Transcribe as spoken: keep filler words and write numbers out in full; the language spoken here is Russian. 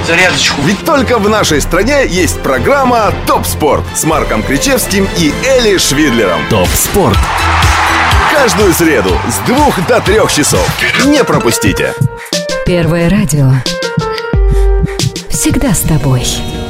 зарядочку. Ведь только в нашей стране есть программа «Топ Спорт» с Марком Кричевским и Эли Швидлером. Топ Спорт. Каждую среду с двух до трех часов. Не пропустите. Первое радио. Всегда с тобой.